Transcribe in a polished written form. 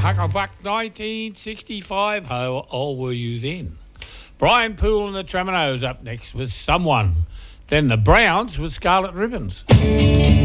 Hucklebuck 1965. How old were you then? Brian Poole and the Treminoes up next with Someone. Then the Browns with Scarlet Ribbons.